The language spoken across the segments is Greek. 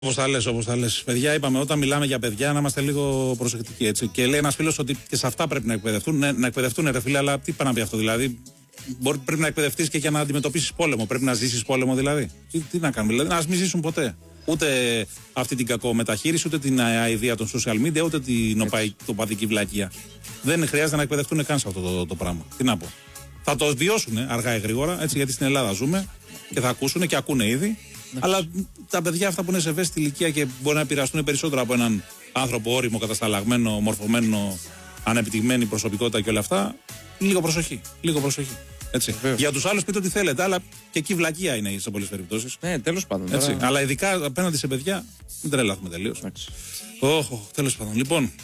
Όπως τα λες. Παιδιά, είπαμε όταν μιλάμε για παιδιά να είμαστε λίγο προσεκτικοί. Έτσι. Και λέει ένας φίλος ότι και σε αυτά πρέπει να εκπαιδευτούν. Ναι, να εκπαιδευτούν, ρε φίλε, αλλά τι πάει να πει αυτό δηλαδή. Πρέπει να εκπαιδευτείς και για να αντιμετωπίσεις πόλεμο. Πρέπει να ζήσεις πόλεμο δηλαδή. Τι να κάνουμε, δηλαδή, να μην ζήσουν ποτέ. Ούτε αυτή την κακομεταχείριση, ούτε την αηδία των social media, ούτε την οπαδική βλακεία. Δεν χρειάζεται να εκπαιδευτούν καν σε αυτό το πράγμα. Τι να πω. Θα το βιώσουν αργά ή γρήγορα, έτσι, γιατί στην Ελλάδα ζούμε και θα ακούσουν και ακούνε ήδη. Αλλά τα παιδιά αυτά που είναι σε ευαίσθητη ηλικία και μπορεί να επηρεαστούν περισσότερο από έναν άνθρωπο όριμο, κατασταλαγμένο, μορφωμένο, ανεπτυγμένη προσωπικότητα και όλα αυτά, λίγο προσοχή. Λίγο προσοχή. Έτσι. Για τους άλλους πείτε ό,τι θέλετε, αλλά και εκεί βλακεία είναι σε πολλές περιπτώσεις. Ναι, τέλος πάντων. Έτσι. Αλλά ειδικά απέναντι σε παιδιά, μην τρελαθούμε τελείως. Τέλος πάντων.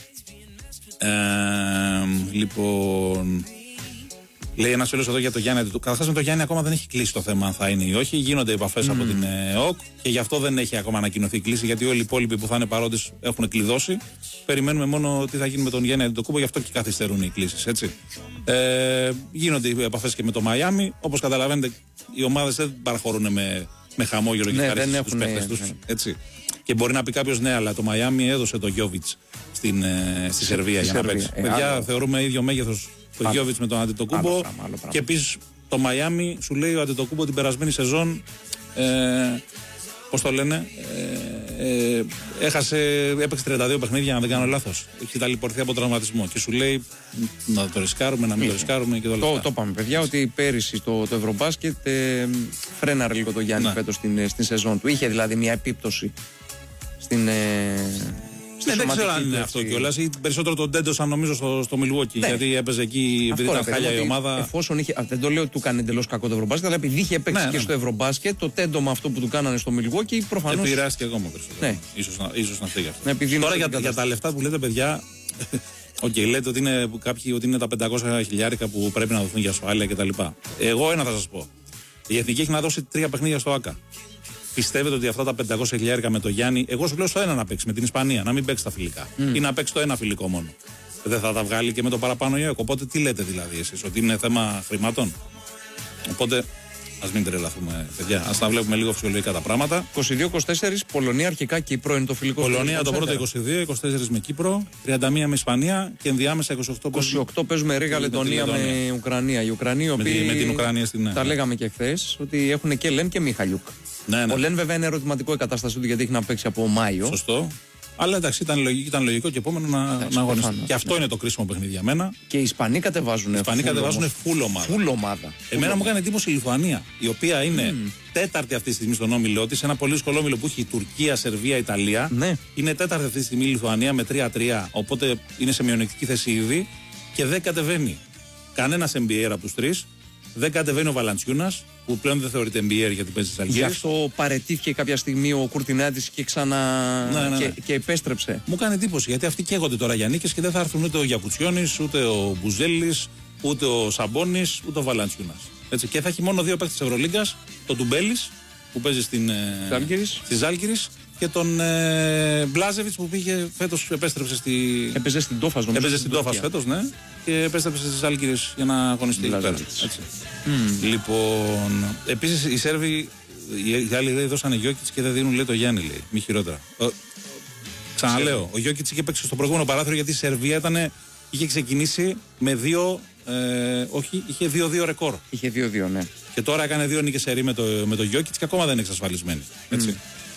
Λοιπόν. Λέει ένας φίλος εδώ για το Γιάννη. Καταρχάς με το Γιάννη ακόμα δεν έχει κλείσει το θέμα αν θα είναι ή όχι. Γίνονται επαφές από την ΕΟΚ και γι' αυτό δεν έχει ακόμα ανακοινωθεί κλίση. Γιατί όλοι οι υπόλοιποι που θα είναι παρόντες έχουν κλειδώσει. Περιμένουμε μόνο τι θα γίνει με τον Γιάννη Αντιτοκούμπο, γι' αυτό και καθυστερούν οι κλίσεις. Γίνονται οι επαφές και με το Μαϊάμι. Όπως καταλαβαίνετε, οι ομάδες δεν παραχωρούν με χαμόγελο και ευχαρίστηση στους παίκτες τους. Έτσι. Και μπορεί να πει κάποιος ναι, αλλά το Μαϊάμι έδωσε το Γιόβιτς στη Σερβία για να παίξει. Παιδιά, θεωρούμε ίδιο μέγεθος το Γιόβιτς με τον Αντιτοκούμπο. Και επίσης το Μαϊάμι σου λέει ο Αντιτοκούμπο την περασμένη σεζόν. Πώς το λένε, έπαιξε 32 παιχνίδια, αν δεν κάνω λάθος. Έχει ταλαιπωρηθεί από τραυματισμό. Και σου λέει να το ρισκάρουμε, να μην το ρισκάρουμε και το είπαμε, παιδιά, ότι πέρυσι το Ευρωμπάσκετ φρέναρε λίγο το Γιάννη φέτος στην σεζόν του. Είχε δηλαδή μια επίπτωση στην. Δεν ξέρω αν είναι αυτό κιόλας. Περισσότερο τον τέντωσαν νομίζω στο Μιλουόκι. Γιατί έπαιζε εκεί, επειδή ήταν χάλια η ομάδα. Εφόσον είχε. Δεν το λέω ότι του έκανε εντελώς κακό το Ευρωμπάσκετ, αλλά επειδή είχε παίξει και στο Ευρωμπάσκετ, το τέντομα αυτό που του κάνανε στο Μιλουόκι προφανώς. Επηρεάστηκε ακόμα περισσότερο. Ίσως να φταίει αυτό. Τώρα για τα λεφτά που λέτε, παιδιά. Λέτε ότι είναι κάποιοι ότι είναι τα 500 χιλιάρικα που πρέπει να δοθούν για ασφάλεια κτλ. Εγώ ένα θα σας πω. Η Εθνική έχει να δώσει 3 παιχνίδια στο ΑΚΑ. Πιστεύετε ότι αυτά τα 500 χιλιάρικα με το Γιάννη, εγώ σου λέω στο ένα να παίξει με την Ισπανία, να μην παίξει τα φιλικά. Ή να παίξει το ένα φιλικό μόνο. Δεν θα τα βγάλει και με το παραπάνω ΙΕΚ. Οπότε τι λέτε δηλαδή εσείς, ότι είναι θέμα χρημάτων. Οπότε ας μην τρελαθούμε, παιδιά. Ας τα βλέπουμε λίγο φυσιολογικά τα πράγματα. 22-24, Πολωνία αρχικά, Κύπρο είναι το φιλικό. Πολωνία το πρώτο 22, 24 με Κύπρο, 31 με Ισπανία και ενδιάμεσα 28 παίζουμε Ρήγα, Λετωνία με Ουκρανία. Οι Ουκρανοί με την Ουκρανία στην. Τα λέγαμε και χθες ότι έχουν και Λεν και Μιχαλιούκ. Ναι. Ο Λεν βέβαια είναι ερωτηματικό η κατάστασή του γιατί έχει να παίξει από Μάιο. Σωστό. Αλλά εντάξει, ήταν λογικό και επόμενο να αγωνιστεί. Και αυτό είναι το κρίσιμο παιχνίδι για μένα. Και οι Ισπανοί κατεβάζουν. Full ομάδα. Εμένα μου έκανε εντύπωση η Λιθουανία, η οποία είναι τέταρτη αυτή τη στιγμή στον όμιλό της. Ένα πολύ δύσκολο όμιλο που έχει Τουρκία, Σερβία, Ιταλία. Ναι. Είναι τέταρτη αυτή τη στιγμή η Λιθουανία με 3-3. Οπότε είναι σε μειονεκτική θέση ήδη και δεν κατεβαίνει κανένας NBA από τους τρεις. Δεν κατεβαίνει ο Βαλαντσιούνας, που πλέον δεν θεωρείται NBA γιατί παίζει στις Αλγύρες. Γι' αυτό παρετήθηκε κάποια στιγμή ο Κουρτινάτης και και επέστρεψε. Μου κάνει εντύπωση γιατί αυτοί καίγονται τώρα για νίκες και δεν θα έρθουν ούτε ο Γιακουτσιόνης, ούτε ο Μπουζέλης, ούτε ο Σαμπόνης, ούτε ο Βαλαντσιούνας. Έτσι. Και θα έχει μόνο 2 παίκτες της Ευρωλίγκας, τον Τουμπέλης που παίζει στη Ζάλγκιρις και τον Μπλάζεβιτς που πήγε φέτος, επέστρεψε Έπαιζε στην Τόφας νομίζω. Έπαιζε στην Τόφας φέτος, ναι. Και επέστρεψε στις Ζάλγκιρις για να αγωνιστεί εκεί πέρα. Λοιπόν, επίσης οι Σέρβοι, οι άλλοι λέει δώσανε Γιόκιτς και δεν δίνουν λέει το Γιάννη, λέει. Μη χειρότερα. Ξαναλέω, ο Γιόκιτς είχε παίξει στο προηγούμενο παράθυρο γιατί η Σερβία είχε ξεκινήσει με 2. Είχε 2-2 ρεκόρ. Είχε 2-2, ναι. Και τώρα έκανε 2 νίκες σερί με το Γιόκιτς και ακόμα δεν είναι εξασφαλισμένη. Έτσι.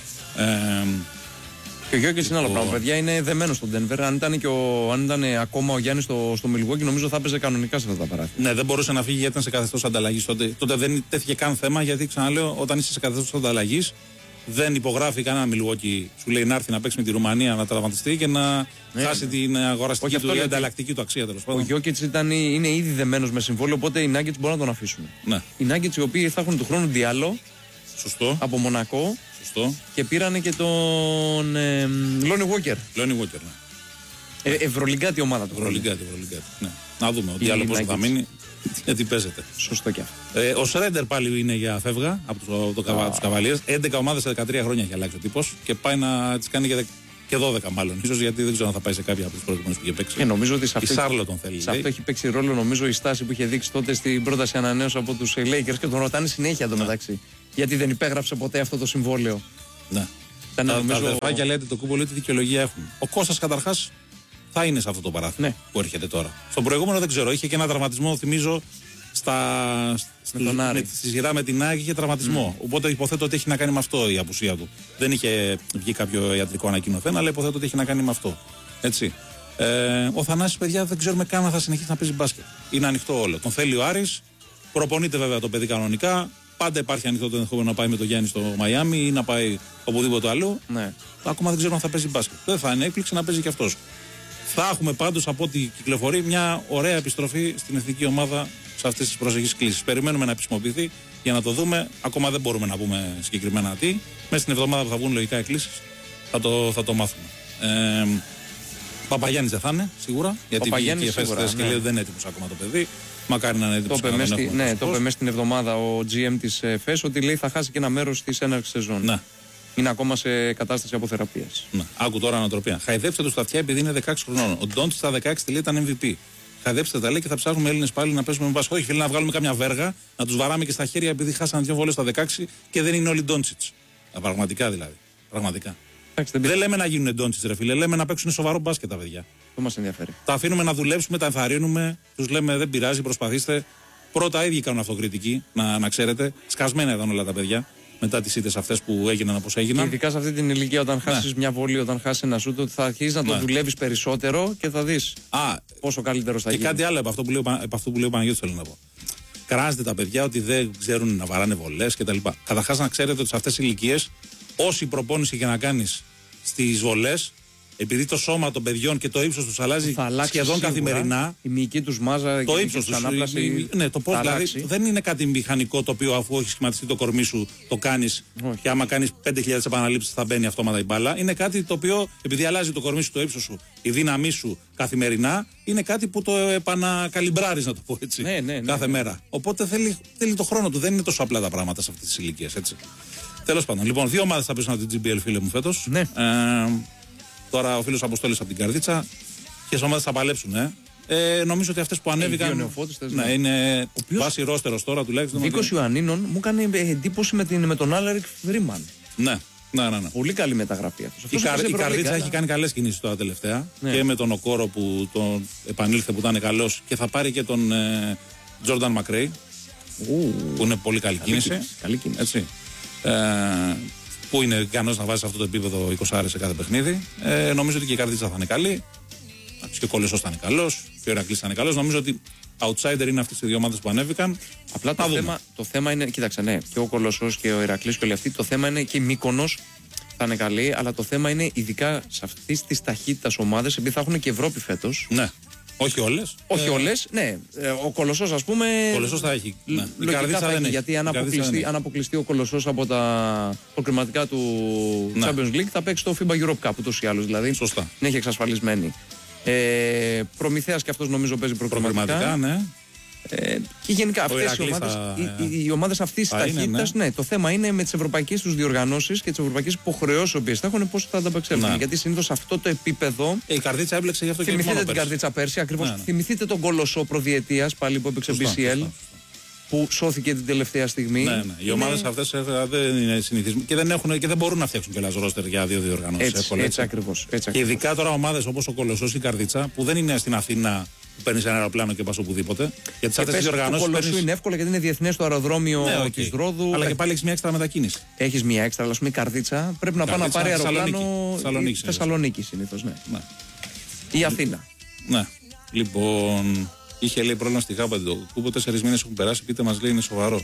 Και ο Γιόκιτς είναι άλλο πράγμα, παιδιά. Είναι δεμένο στον Ντένβερ. Αν ήταν ακόμα ο Γιάννης στο Μιλγουόκι, νομίζω θα έπαιζε κανονικά σε αυτά τα παράθυρα. Ναι, δεν μπορούσε να φύγει γιατί ήταν σε καθεστώς ανταλλαγής τότε. Τότε δεν τέθηκε καν θέμα γιατί ξαναλέω, όταν είσαι σε καθεστώς ανταλλαγής, δεν υπογράφει κανένα Μιλγουόκι. Σου λέει να έρθει να παίξει με τη Ρουμανία, να τραυματιστεί και να χάσει την αγοραστική του ή ανταλλακτική του αξία τέλος πάντων. Ο Γιόκιτς είναι ήδη δεμένος με συμβόλαιο, οπότε οι Nuggets μπορούν να τον αφήσουν. Ναι. Οι Nuggets οι οποίοι θα έχουν του χρόνου Διάλο. Σωστό. Από Μονακό. Σωστό. Και πήρανε και τον Λόνι Walker. Λόνι Walker, ναι. Ευρωλιγκάτη ομάδα του. Ευρωλιγκάτη. Ναι. Να δούμε ότι άλλο πόσο θα μείνει. Γιατί παίζεται. Σωστό και αυτό. Ο Σρέντερ πάλι είναι για φεύγα από τους Καβαλίες. 11 ομάδες σε 13 χρόνια έχει αλλάξει ο τύπος και πάει να τις κάνει και 12 μάλλον. Ίσως γιατί δεν ξέρω αν θα πάει σε κάποια από τους προηγούμενους που είχε παίξει. Και νομίζω ότι σε αυτό έχει παίξει ρόλο νομίζω η στάση που είχε δείξει τότε στην πρόταση ανανέωση από τους Lakers και τον ρωτάνε συνέχεια το μεταξύ. Γιατί δεν υπέγραψε ποτέ αυτό το συμβόλαιο. Ναι. Ήταν, Τα αδερφάκια λέτε το κούμπο, λέει τι δικαιολογία έχουν. Ο Κώστας καταρχάς θα είναι σε αυτό το παράθυρο που έρχεται τώρα. Στον προηγούμενο δεν ξέρω, είχε και ένα τραυματισμό, θυμίζω, στη σειρά με την ΑΕΚ είχε τραυματισμό. Οπότε υποθέτω ότι έχει να κάνει με αυτό η απουσία του. Δεν είχε βγει κάποιο ιατρικό ανακοινωθέν, αλλά υποθέτω ότι έχει να κάνει με αυτό. Έτσι. Ο Θανάσης, παιδιά, δεν ξέρουμε καν αν θα συνεχίσει να παίζει μπάσκετ. Είναι ανοιχτό όλο. Τον θέλει ο Άρης. Προπονείται βέβαια το παιδί κανονικά. Πάντα υπάρχει ανοιχτό το ενδεχόμενο να πάει με τον Γιάννη στο Μαϊάμι ή να πάει οπουδήποτε αλλού. Ναι. Ακόμα δεν ξέρουμε αν θα παίζει μπάσκετ. Δεν θα είναι έκπληξη να παίζει κι αυτός. Θα έχουμε πάντως από ό,τι κυκλοφορεί μια ωραία επιστροφή στην εθνική ομάδα σε αυτές τις προσεχείς κλήσεις. Περιμένουμε να επισημοποιηθεί για να το δούμε. Ακόμα δεν μπορούμε να πούμε συγκεκριμένα τι. Μέσα στην εβδομάδα που θα βγουν λογικά οι κλήσεις θα το μάθουμε. Παπαγιάννης δεν θα είναι σίγουρα. Γιατί βγήκε η Εφές και λέει δεν είναι έτοιμος ακόμα το παιδί. Μακάρι να είναι έτοιμος. Το είπε μέσα στην εβδομάδα ο GM της Εφές ότι λέει θα χάσει και ένα μέρος της έναρξης σεζόν. Ναι. Είναι ακόμα σε κατάσταση αποθεραπείας. Ναι. Άκου τώρα ανατροπία. Χαϊδέψτε του στα αυτιά επειδή είναι 16 χρονών. Ο Ντόντς στα 16 λέει ήταν MVP. Χαϊδέψτε τα λέει και θα ψάχνουμε Έλληνες πάλι να παίζουμε με μπάσκετ. Όχι, φίλοι, να βγάλουμε κάμια βέργα, να τους βαράμε και στα χέρια επειδή χάσαν 2 βολές στα 16 και δεν είναι όλοι Ντόντσιτς. Πραγματικά δηλαδή. Πραγματικά. Δεν λέμε να γίνουν Ντόντσιτς, ρε φίλε. Λέμε να παίξουν σοβαρό μπάσκετ τα παιδιά. Το μας ενδιαφέρει. Τα αφήνουμε να δουλέψουμε, τα ενθαρρύνουμε. Τους λέμε δεν πειράζει, προσπαθήστε. Πρώτα ίδιοι κάνουν αυτοκριτική, να ξέρετε. Σκασμένα ήταν όλα τα παιδιά. Μετά τις ήττες αυτές που έγιναν όπως έγιναν. Και ειδικά σε αυτή την ηλικία, όταν χάσεις μια βολή, όταν χάσεις ένα σούτ, θα αρχίσεις να το δουλεύεις περισσότερο και θα δεις πόσο καλύτερος θα γίνει. Και κάτι άλλο από αυτό που λέει ο Παναγιώτης θέλω να πω. Κράζεται τα παιδιά ότι δεν ξέρουν να βαράνε βολές κτλ. Καταρχάς να ξέρετε ότι σε αυτές τις ηλικίες, όση προπόνηση και να κάνεις στις βολές, επειδή το σώμα των παιδιών και το ύψος τους αλλάζει σχεδόν σίγουρα, καθημερινά. Η μυϊκή τους μάζα, το ύψος τους. Ναι, το πώς δηλαδή δεν είναι κάτι μηχανικό το οποίο αφού έχει σχηματιστεί το κορμί σου το κάνεις και άμα κάνεις 5.000 επαναλήψεις θα μπαίνει αυτόματα η μπάλα. Είναι κάτι το οποίο επειδή αλλάζει το κορμί σου, το ύψος σου, η δύναμή σου καθημερινά, είναι κάτι που το επανακαλυμπράρεις, να το πω έτσι. Κάθε μέρα. Οπότε θέλει το χρόνο του. Δεν είναι τόσο απλά τα πράγματα σε αυτές τις ηλικίες. Τέλος πάντων. Λοιπόν, 2 ομάδες θα πέσουν από την GBL, φίλε μου, φέτος. Ναι. Τώρα ο φίλος Αποστόλης από την Καρδίτσα. Ποιες ομάδες θα παλέψουν, νομίζω ότι αυτές που ανέβηκαν. Ναι, είναι βάση ρόστερος τώρα τουλάχιστον. Νίκος Ιωαννίνων μου έκανε εντύπωση με τον Άλερικ Φρήμαν. Ναι. Πολύ καλή μεταγραφή αυτός. Η Καρδίτσα έχει κάνει καλές κινήσεις τώρα τελευταία. Ναι. Και με τον Οκόρο που τον επανήλθε που ήταν καλός. Και θα πάρει και τον Τζόρνταν Μακρέι. Που είναι πολύ καλή κίνηση. Καλή κίνηση. Έτσι. Που είναι ικανός να βάζει σε αυτό το επίπεδο 20 σε κάθε παιχνίδι. Νομίζω ότι και η Καρδίτσα θα είναι καλή. Και ο Κολεσσός θα είναι καλός. Και ο Ηρακλής θα είναι καλός. Νομίζω ότι outsider είναι αυτές οι 2 ομάδες που ανέβηκαν. Απλά το θέμα είναι, κοίταξε, ναι, και ο Κολεσσός και ο Ηρακλής και όλοι αυτοί. Το θέμα είναι και η Μύκονος θα είναι καλή. Αλλά το θέμα είναι ειδικά σε αυτές τις ταχύτητας ομάδες, επειδή θα έχουν και Ευρώπη φέτος. Ναι. Όχι όλες. Όχι όλες, ναι. Ο Κολοσσός, ας πούμε. Ο Κολοσσός θα έχει. Ναι. Λογικά θα έχει. Γιατί αν αποκλειστεί ο Κολοσσός από τα προκριματικά του Champions League, θα παίξει το FIBA Europe Cup ούτως ή άλλως. Δηλαδή. Σωστά. Δεν έχει εξασφαλισμένη. Προμηθέας και αυτός νομίζω παίζει προκριματικά. Ναι. Και γενικά αυτές οι ομάδες αυτής της ταχύτητας, ναι, το θέμα είναι με τις ευρωπαϊκές τους διοργανώσεις και τις ευρωπαϊκές υποχρεώσεις που θα έχουν πώς θα ανταπεξέλθουν. Γιατί συνήθως αυτό το επίπεδο. Η Καρδίτσα έμπλεξε γι' αυτό και θυμηθείτε την Καρδίτσα πέρσι, ακριβώς. Θυμηθείτε τον Κολοσσό προδιετίας πάλι που έπαιξε BCL. Που σώθηκε την τελευταία στιγμή. Ναι. Οι ομάδες αυτές δεν είναι συνηθισμένες και δεν μπορούν να φτιάξουν και ρόστερ για 2 διοργανώσεις. Έτσι ακριβώς. Και ειδικά τώρα ομάδες όπως ο Κολοσσός ή η Καρδίτσα που δεν είναι στην Αθήνα. Παίρνει ένα αεροπλάνο και πα οπουδήποτε. Γιατί σε αυτές τις διοργανώσεις. Το Κολοσσού είναι εύκολο γιατί είναι διεθνές το αεροδρόμιο της Ρόδου. Αλλά και πάλι έχει μια έξτρα μετακίνηση. Έχει μια έξτρα, αλλά α πούμε η Καρδίτσα πρέπει να πάει να πάρει αεροπλάνο. Θεσσαλονίκη συνήθως, ναι. Ή Αθήνα. Ναι. Λοιπόν, είχε λέει πρόβλημα στη Γάμπα το Κούμπο. 4 μήνες έχουν περάσει. Πείτε μας λέει είναι σοβαρό.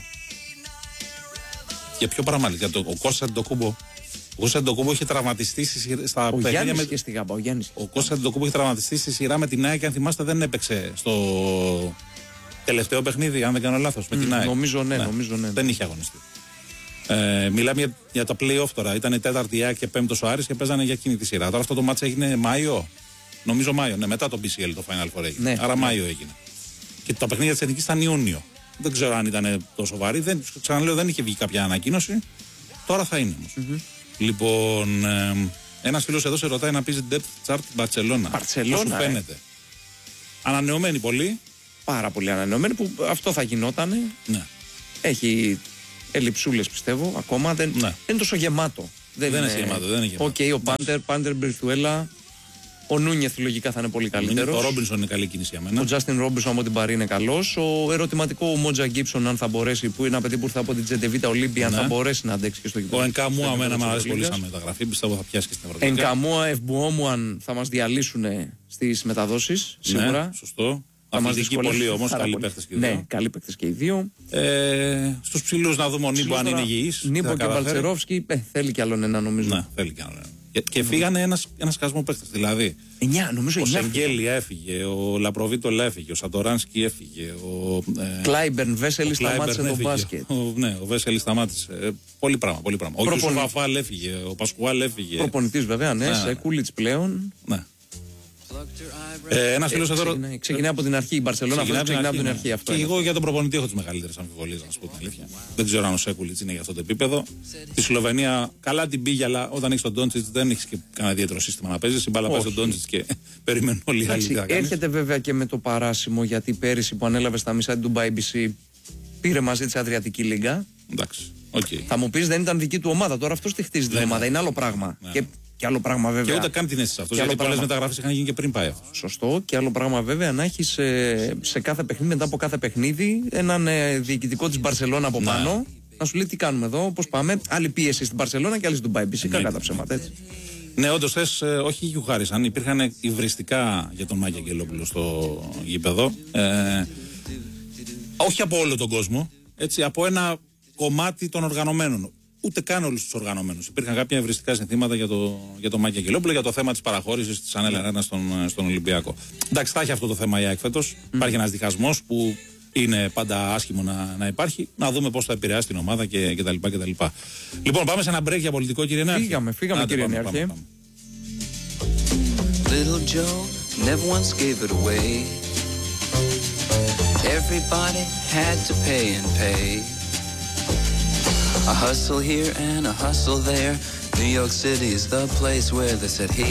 Για ποιο πράγμα, για ο Κώστας το Κούμπο. Ο Κώστας Αντοκούμπο είχε τραυματιστεί στα παιχνίδια με. Και στη Γάμπα, ο Κώστας Αντοκούμπο είχε τραυματιστεί στη σειρά με την ΑΕΚ και αν θυμάστε δεν έπαιξε στο τελευταίο παιχνίδι, αν δεν κάνω λάθος. Με την ΑΕΚ. Νομίζω ναι. Δεν είχε αγωνιστεί. Μιλάμε για τα play-off τώρα. Ήταν η 4η ΑΕΚ και 5ο ο Άρης και παίζανε για εκείνη τη σειρά. Τώρα αυτό το μάτς έγινε Μάιο. Νομίζω Μάιο, ναι, μετά το BCL το Final Four έγινε. Ναι. Άρα Μάιο έγινε. Και τα παιχνίδια της Εθνικής ήταν Ιούνιο. Δεν ξέρω αν ήταν τόσο βαρύ. Ξαναλέω, δεν είχε βγει κάποια ανακοίνωση. Τώρα θα είναι όμως. Λοιπόν, ένας φίλος εδώ σε ρωτάει να πεις depth chart Μπαρτσελώνα. Πώς σου φαίνεται? Ανανεωμένη πολύ. Πάρα πολύ ανανεωμένη που αυτό θα γινότανε. Ναι. Έχει ελλειψούλες πιστεύω ακόμα. Δεν είναι τόσο γεμάτο. Δεν είναι γεμάτο. Οκ, ο Πάντερ, Μπριθουέλα. Ο Νούνιεθ λογικά θα είναι πολύ καλύτερος. Ο Ρόμπινσον είναι καλή κίνηση για μένα. Ο Τζάστιν Ρόμπινσον από την Παρί είναι καλός. Ο ερωτηματικό ο Μότζα Γκίψον, αν θα μπορέσει, που είναι ένα παιδί που ήρθε από την Τζεντεβίτα Ολύμπια, αν θα μπορέσει να αντέξει και στο γήπεδο. Ο Ενκαμούα, εμένα μου αρέσει πολύ σαν μεταγραφή. Πιστεύω θα πιάσει και στην Ευρωπαϊκή. Ενκαμούα, Ευμπουόμουαν θα μας διαλύσουν στις μεταδόσεις. Σίγουρα. Ναι, σωστό. Αθλητικοί πολύ όμως, καλοί παίκτες και οι δύο. Ναι, καλοί παίκτες και οι δύο. Στους ψηλούς να δούμε ο Νίμπο αν είναι υγιής. Νίμπο και Μπαλτσερόφσκι, θέλει κι άλλον ένα νομίζω. Ναι, θέλει κι άλλον ένα. Και φύγανε ένα σκασμό παίκτες. Δηλαδή, 9, νομίζω, ο Σεγγέλια έφυγε, ο Λαπροβίτολα έφυγε, ο Σαντοράνσκι έφυγε. Ο Κλάιμπερν, Βέσελη σταμάτησε το μπάσκετ. Ναι, ο Βέσελη σταμάτησε. Πολύ πράγμα. Ο Κιουσουφαφάλ έφυγε, ο Πασκουάλ έφυγε. Προπονητής βέβαια, ναι, Σεκούλιτς πλέον. Ναι. Ένας φίλος εδώ. Ξεκινάει από την αρχή η Μπαρσελόνα. Ξεκινάει από την αρχή αυτό. Και εγώ για τον προπονητή έχω τις μεγαλύτερες αμφιβολίες, να σου πω την αλήθεια. Δεν ξέρω αν ο Σέκουλιτς είναι για αυτό το επίπεδο. Τη Σλοβενία καλά την πήγε, αλλά όταν έχει τον Ντόντσιτς δεν έχει και κανένα ιδιαίτερο σύστημα να παίζει. Η μπάλα πάει στον Ντόντσιτς και περιμένουν όλοι οι άλλοι. Έρχεται βέβαια και με το παράσημο, γιατί πέρυσι που ανέλαβε στα μισά του IBC πήρε μαζί τη Αδριατική Λίγκα. Εντάξει. Okay. Θα μου πει δεν ήταν δική του ομάδα. Τώρα αυτό τη χτίζει την ομάδα. Είναι άλλο πράγμα. Και άλλο πράγμα βέβαια. Και ούτε καν την αίσθηση αυτό. Γιατί πολλές μεταγραφές είχαν γίνει και πριν πάει αυτό. Σωστό. Και άλλο πράγμα βέβαια να έχει σε κάθε παιχνίδι, μετά από κάθε παιχνίδι, έναν διοικητικό τη Μπαρσελόνα από πάνω. Να σου λέει τι κάνουμε εδώ, πώς πάμε. Άλλη πίεση στην Μπαρσελόνα και άλλη στον Πάιμπι. Κακά τα ψέματα έτσι. Ναι, όντως θες, όχι γιουχάρισαν. Υπήρχαν υβριστικά για τον Μάκη Αγγελόπουλο στο γήπεδο. Όχι από όλο τον κόσμο. Έτσι, από ένα κομμάτι των οργανωμένων. Ούτε καν όλους τους οργανωμένους. Υπήρχαν κάποια ευριστικά συνθήματα για το Μάκη Αγγελόπουλο, για το θέμα της παραχώρησης της Ανέλ Αρένα στον Ολυμπιακό. Εντάξει, θα έχει αυτό το θέμα η ΑΕΚ φέτος. Υπάρχει ένας διχασμός που είναι πάντα άσχημο να υπάρχει. Να δούμε πώς θα επηρεάσει την ομάδα κτλ. Λοιπόν, πάμε σε ένα break για πολιτικό, κύριε Νέαρχη. Φύγαμε κύριε Νέαρχη. Little Joe never once gave it away. Everybody had to pay and pay. A hustle here and a hustle there. New York City is the place where they said, hey.